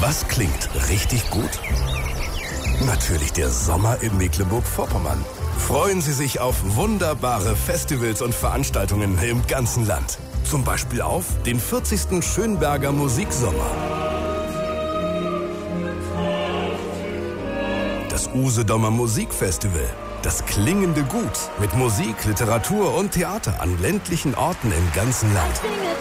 Was klingt richtig gut? Natürlich der Sommer in Mecklenburg-Vorpommern. Freuen Sie sich auf wunderbare Festivals und Veranstaltungen im ganzen Land. Zum Beispiel auf den 40. Schönberger Musiksommer. Das Usedomer Musikfestival. Das klingende Gut mit Musik, Literatur und Theater an ländlichen Orten im ganzen Land.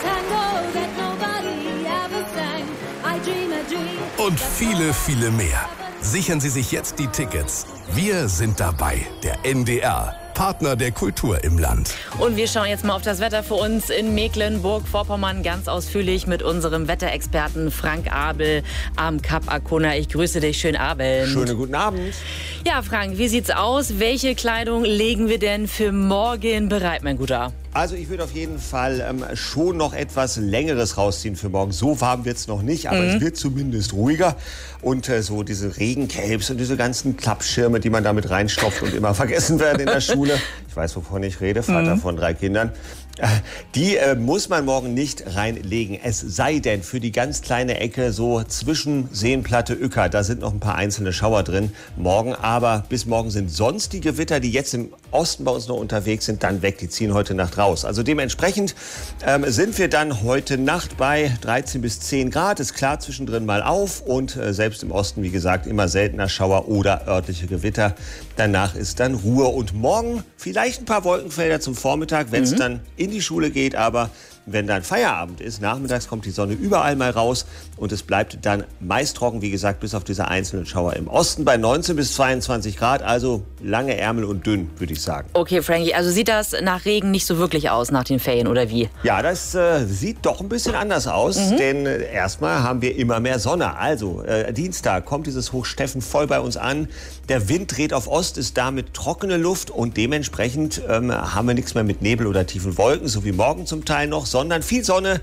Und viele, viele mehr. Sichern Sie sich jetzt die Tickets. Wir sind dabei, der NDR, Partner der Kultur im Land. Und wir schauen jetzt mal auf das Wetter für uns in Mecklenburg-Vorpommern ganz ausführlich mit unserem Wetterexperten Frank Abel am Kap Arkona. Ich grüße dich, schönen Abend. Schönen guten Abend. Ja, Frank, wie sieht's aus? Welche Kleidung legen wir denn für morgen bereit, mein Guter? Also ich würde auf jeden Fall schon noch etwas Längeres rausziehen für morgen. So warm wird's noch nicht, aber es wird zumindest ruhiger. Und so diese Regencapes und diese ganzen Klappschirme, die man damit reinstopft und immer vergessen werden in der Schule. Ich weiß, wovon ich rede, Vater von 3 Kindern. Die muss man morgen nicht reinlegen. Es sei denn, für die ganz kleine Ecke so zwischen Seenplatte, Uecker, da sind noch ein paar einzelne Schauer drin. Morgen aber, bis morgen sind sonst die Gewitter, die jetzt im Osten bei uns noch unterwegs sind, dann weg. Die ziehen heute Nacht raus. Also dementsprechend sind wir dann heute Nacht bei 13 bis 10 Grad. Ist klar zwischendrin mal auf und selbst im Osten, wie gesagt, immer seltener Schauer oder örtliche Gewitter. Danach ist dann Ruhe und morgen vielleicht ein paar Wolkenfelder zum Vormittag, wenn es dann in die Schule geht, aber wenn dann Feierabend ist, nachmittags kommt die Sonne überall mal raus und es bleibt dann meist trocken, wie gesagt, bis auf diese einzelnen Schauer im Osten bei 19 bis 22 Grad, also lange Ärmel und dünn, würde ich sagen. Okay, Frankie, also sieht das nach Regen nicht so wirklich aus nach den Ferien, oder wie? Ja, das sieht doch ein bisschen anders aus, denn erstmal haben wir immer mehr Sonne. Also Dienstag kommt dieses Hoch Steffen voll bei uns an. Der Wind dreht auf Ost, ist damit trockene Luft und dementsprechend haben wir nichts mehr mit Nebel oder tiefen Wolken, so wie morgen zum Teil noch, sondern viel Sonne.